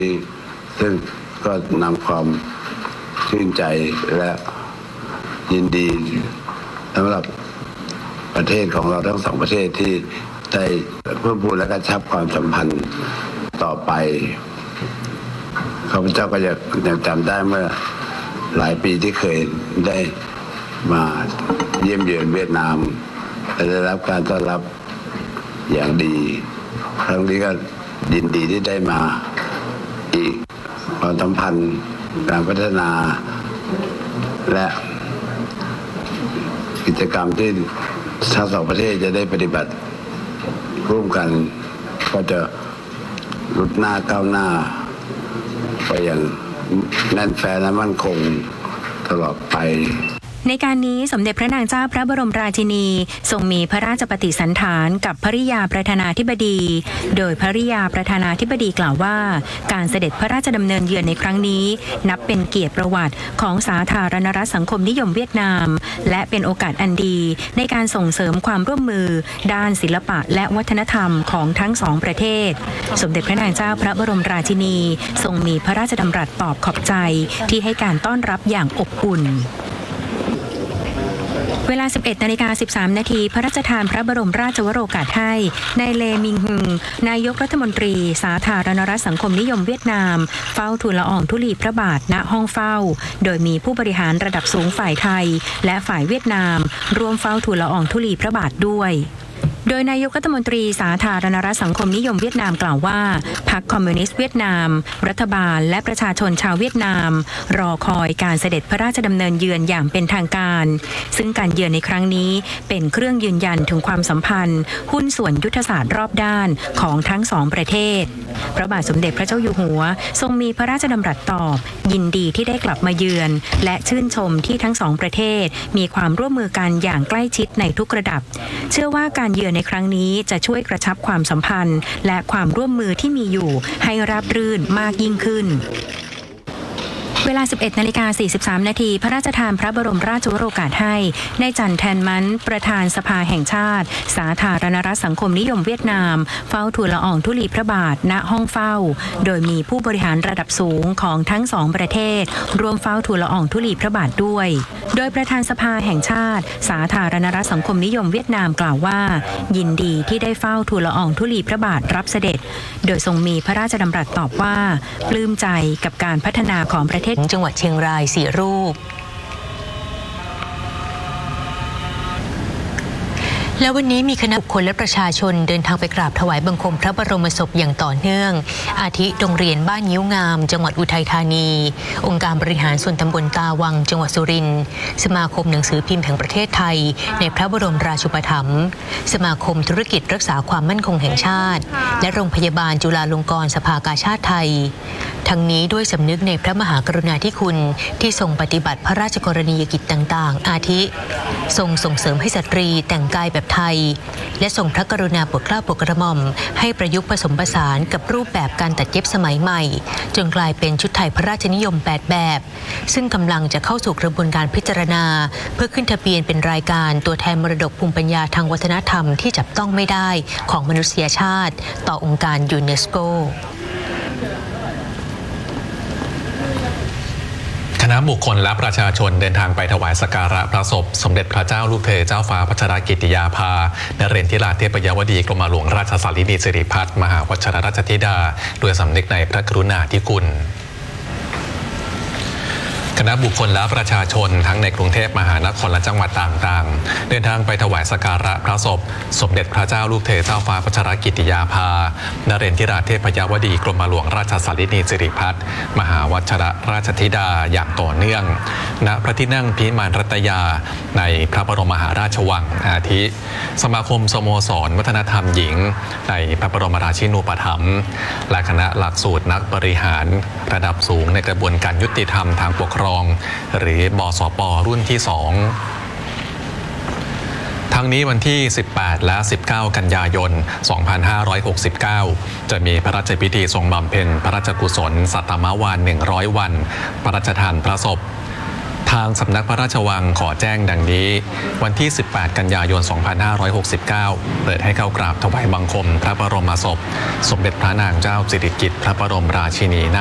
ซึ่งก็นำความชื่นใจและยินดีสำหรับประเทศของเราทั้งสองประเทศที่ได้เพิ่มพูนและกระชับความสัมพันธ์ต่อไปข้าพเจ้าก็ยังจำได้เมื่อหลายปีที่เคยได้มาเยี่ยมเยือนเวียดนามและได้รับการต้อนรับอย่างดีครั้งนี้ก็ยินดีที่ได้มาอีกความสัมพันธ์การพัฒนาและกิจกรรมที่ทั้งสองประเทศจะได้ปฏิบัติร่วมกันก็จะรุดหน้าก้าวหน้าไปอย่างแน่นแฟ้นและมั่นคงตลอดไปในการนี้สมเด็จพระนางเจ้าพระบรมราชินีทรงมีพระราชปฏิสันถานกับภริยาประธานาธิบดีโดยภริยาประธานาธิบดีกล่าวว่าการเสด็จพระราชดำเนินเยือนในครั้งนี้นับเป็นเกียรติประวัติของสาธารณรัฐสังคมนิยมเวียดนามและเป็นโอกาสอันดีในการส่งเสริมความร่วมมือด้านศิลปะและวัฒนธรรมของทั้งสองประเทศสมเด็จพระนางเจ้าพระบรมราชินีทรงมีพระราชดำรัสตอบขอบใจที่ให้การต้อนรับอย่างอบอุ่นเวลา 11:13 นาทีพระราชทานพระบรมราชวโรกาสให้นายเลมิงฮึงนายกรัฐมนตรีสาธารณรัฐสังคมนิยมเวียดนามเฝ้าทูลละอองธุลีพระบาทณห้องเฝ้าโดยมีผู้บริหารระดับสูงฝ่ายไทยและฝ่ายเวียดนามร่วมเฝ้าทูลละอองธุลีพระบาทด้วยโดยนายกรัฐมนตรีสาธารณรัฐสังคมนิยมเวียดนามกล่าวว่าพรรคคอมมิวนิสต์เวียดนามรัฐบาลและประชาชนชาวเวียดนามรอคอยการเสด็จพระราชดำเนินเยือนอย่างเป็นทางการซึ่งการเยือนในครั้งนี้เป็นเครื่องยืนยันถึงความสัมพันธ์หุ้นส่วนยุทธศาสตร์รอบด้านของทั้งสองประเทศพระบาทสมเด็จพระเจ้าอยู่หัวทรงมีพระราชดำรัสตอบยินดีที่ได้กลับมาเยือนและชื่นชมที่ทั้งสองประเทศมีความร่วมมือกันอย่างใกล้ชิดในทุกระดับเชื่อว่าการเยือนในครั้งนี้จะช่วยกระชับความสัมพันธ์และความร่วมมือที่มีอยู่ให้ราบรื่นมากยิ่งขึ้นเวลา 11:43 นาทีพระราชทานพระบรมราชวโรกาสให้นายจันแทนมันประธานสภาแห่งชาติสาธารณรัฐสังคมนิยมเวียดนามเฝ้าทูลละอองธุลีพระบาทณห้องเฝ้าโดยมีผู้บริหารระดับสูงของทั้งสองประเทศร่วมเฝ้าทูลละอองธุลีพระบาทด้วยโดยประธานสภาแห่งชาติสาธารณรัฐสังคมนิยมเวียดนามกล่าวว่ายินดีที่ได้เฝ้าทูลละอองธุลีพระบาทรับเสด็จโดยทรงมีพระราชดำรัสตอบว่าปลื้มใจกับการพัฒนาของประเทศจังหวัดเชียงราย4 รูปและวันนี้มีคณะบุคคลและประชาชนเดินทางไปกราบถวายบังคมพระบรมศพอย่างต่อเนื่องอาทิโรงเรียนบ้านยิ้วงามจังหวัดอุทัยธานีองค์การบริหารส่วนตำบลตาวังจังหวัดสุรินทร์สมาคมหนังสือพิมพ์แห่งประเทศไทยในพระบรมราชูปถัมภ์สมาคมธุรกิจรักษาความมั่นคงแห่งชาติและโรงพยาบาลจุฬาลงกรณ์สภากาชาดไทยทั้งนี้ด้วยสำนึกในพระมหากรุณาธิคุณที่ทรงปฏิบัติพระราชกรณียกิจต่างๆอาทิทรงส่งเสริมให้สตรีแต่งกายแบบไทยและทรงพระกรุณาโปรดเกล้าโปรดกระหม่อมให้ประยุกต์ผสมผสานกับรูปแบบการตัดเย็บสมัยใหม่จนกลายเป็นชุดไทยพระราชนิยม8แบบซึ่งกำลังจะเข้าสู่กระบวนการพิจารณาเพื่อขึ้นทะเบียนเป็นรายการตัวแทนมรดกภูมิปัญญาทางวัฒนธรรมที่จับต้องไม่ได้ของมนุษยชาติต่อองค์การยูเนสโกคณะบุคคลและประชาชนเดินทางไปถวายสักการะพระศพสมเด็จพระเจ้าลูกเธอเจ้าฟ้าพัชรกิติยาภานเรนทิราเทพยวดีกรมหลวงราชสารีนิสิริพัฒน์มหาวชิรราชธิดาโดยสำนึกในพระกรุณาธิคุณคณะบุคคลและประชาชนทั้งในกรุงเทพมหานครและจังหวัดต่างๆเดินทางไปถวายสักการะพระศพสมเด็จพระเจ้าลูกเธอเจ้าฟ้าพัชรกิติยาภานเรนทิราเทพยวดีกรมหลวงราชสารีนิสิริพัฒน์มหาวชิรราชธิดาอย่างต่อเนื่องณพระที่นั่งพิมานรัตยาในพระบรมมหาราชวังอาทิสมาคมสโมสรวัฒนธรรมหญิงในพระบรมราชินูปถัมภ์และคณะหลักสูตรนักบริหารระดับสูงในกระบวนการยุติธรรมทางปกครองหรือบสป.รุ่นที่ 2ทั้งนี้วันที่ 18 และ 19 กันยายน 2569 จะมีพระราชพิธีทรงบำเพ็ญพระราชกุศลสัตตมวาน 100 วันพระราชทานพระศพทางสำนักพระราชวังขอแจ้งดังนี้วันที่ 18 กันยายน 2569 เปิดให้เข้ากราบถวายบังคมพระบรมศพสมเด็จพระนางเจ้าสิริกิติ์พระบรมราชินี